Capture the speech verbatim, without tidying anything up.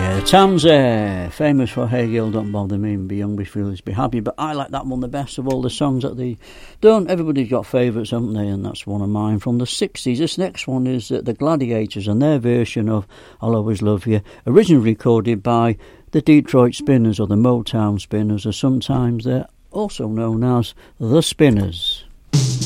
Tams, uh, famous for Hey Girl Don't Bother Me and Be Young, Be Foolish, Be Happy, but I like that one the best of all the songs that they done. Everybody's got favourites, haven't they? And that's one of mine from the sixties. This next one is uh, the Gladiators and their version of I'll Always Love You, originally recorded by the Detroit Spinners, or the Motown Spinners, or sometimes they're also known as the Spinners.